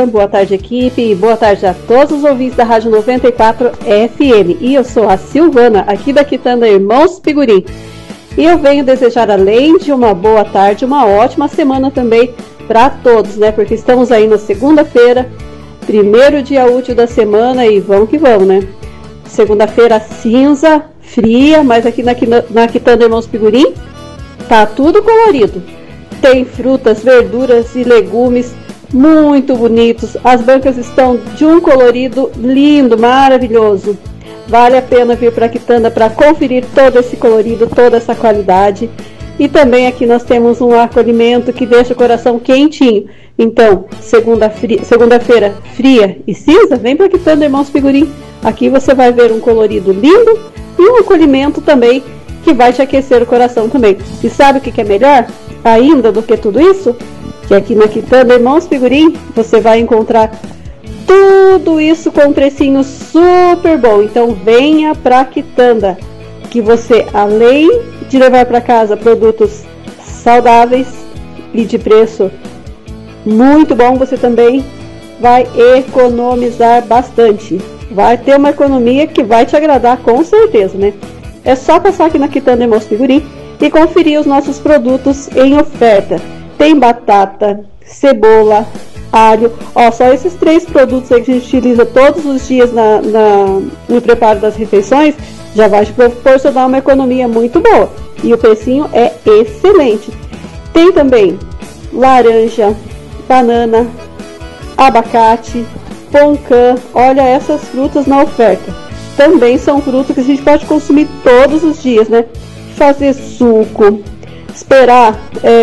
Alan, boa tarde equipe e boa tarde a todos os ouvintes da Rádio 94 FM. E eu sou a Silvana, aqui da Quitanda Irmãos Pigurim. E eu venho desejar, além de uma boa tarde, uma ótima semana também para todos, né? Porque estamos aí na segunda-feira, primeiro dia útil da semana e vamos que vamos, né? Segunda-feira cinza, fria, mas aqui na Quitanda Irmãos Pigurim tá tudo colorido. Tem frutas, verduras e legumes muito bonitos. As bancas estão de um colorido lindo, maravilhoso. Vale a pena vir para a Quitanda para conferir todo esse colorido, toda essa qualidade. E também aqui nós temos um acolhimento que deixa o coração quentinho. Então, segunda-feira fria e cinza, vem para a Quitanda Irmãos Pigurim. Aqui você vai ver um colorido lindo e um acolhimento também que vai te aquecer o coração também. E sabe o que é melhor ainda do que tudo isso? Que aqui na Quitanda Irmãos Pigurim você vai encontrar tudo isso com um precinho super bom. Então venha pra Quitanda, que você, além de levar para casa produtos saudáveis e de preço muito bom, você também vai economizar bastante. Vai ter uma economia que vai te agradar com certeza, né? É só passar aqui na Quitanda Irmãos Pigurim e conferir os nossos produtos em oferta. Tem batata, cebola, alho. Ó, só esses 3 produtos aí que a gente utiliza todos os dias no preparo das refeições já vai te proporcionar uma economia muito boa. E o precinho é excelente. Tem também laranja, banana, abacate, poncã. Olha essas frutas na oferta. Também são frutas que a gente pode consumir todos os dias, né? Fazer suco, esperar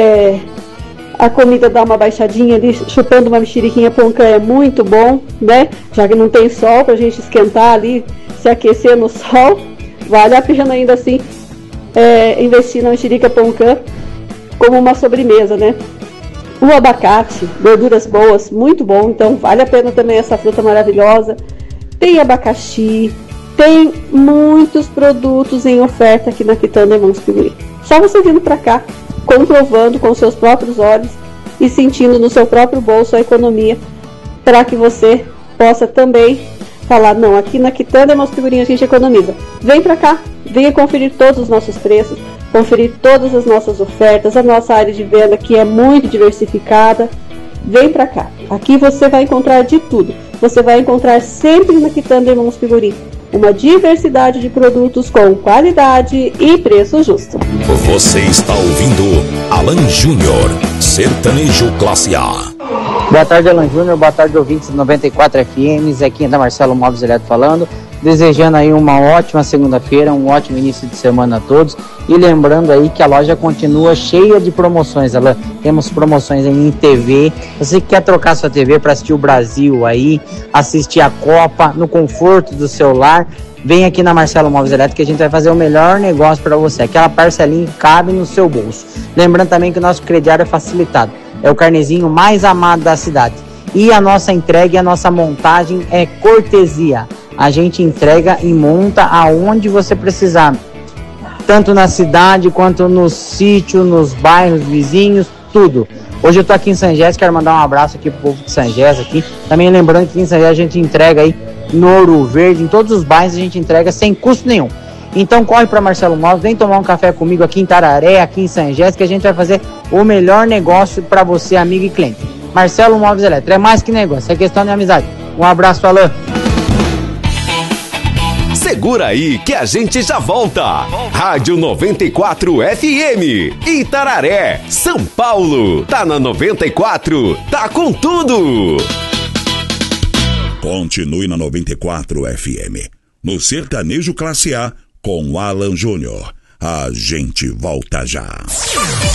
a comida dar uma baixadinha ali, chupando uma mexeriquinha poncã é muito bom, né? Já que não tem sol pra gente esquentar ali, se aquecer no sol, vale a pena ainda assim investir na mexerica poncã como uma sobremesa, né? O abacate, verduras boas, muito bom, então vale a pena também essa fruta maravilhosa. Tem abacaxi, tem muitos produtos em oferta aqui na Quitanda Irmãos Pigurim. Só você vindo para cá, comprovando com seus próprios olhos e sentindo no seu próprio bolso a economia, para que você possa também falar, não, aqui na Quitanda Irmãos Pigurim a gente economiza. Vem para cá, venha conferir todos os nossos preços, conferir todas as nossas ofertas, a nossa área de venda que é muito diversificada. Vem para cá, aqui você vai encontrar de tudo. Você vai encontrar sempre na Quitanda Irmãos Pigurim uma diversidade de produtos com qualidade e preço justo. Você está ouvindo Alan Júnior, sertanejo classe A. Boa tarde, Alan Júnior, boa tarde, ouvintes do 94 FM, aqui da Marcelo Móveis Eletro falando, desejando aí uma ótima segunda-feira, um ótimo início de semana a todos, e lembrando aí que a loja continua cheia de promoções, Alan. Temos promoções aí em TV, você que quer trocar sua TV para assistir o Brasil aí, assistir a Copa no conforto do seu lar, vem aqui na Marcelo Móveis Eletro que a gente vai fazer o melhor negócio para você, aquela parcelinha que cabe no seu bolso. Lembrando também que o nosso crediário é facilitado, é o carnezinho mais amado da cidade. E a nossa entrega e a nossa montagem é cortesia. A gente entrega e monta aonde você precisar, tanto na cidade quanto no sítio, nos bairros vizinhos, tudo. Hoje eu tô aqui em Sangés, quero mandar um abraço aqui pro povo de Sangés aqui. Também lembrando que em Sangés a gente entrega aí no Ouro Verde, em todos os bairros a gente entrega sem custo nenhum. Então corre para Marcelo Móveis, vem tomar um café comigo aqui em Tararé, aqui em Sangés, que a gente vai fazer o melhor negócio para você, amigo e cliente. Marcelo Móveis Eletro, é mais que negócio, é questão de amizade. Um abraço, Alan. Segura aí que a gente já volta. Rádio 94 FM, Itararé, São Paulo. Tá na 94, tá com tudo. Continue na 94 FM, no sertanejo classe A com Alan Júnior. A gente volta já.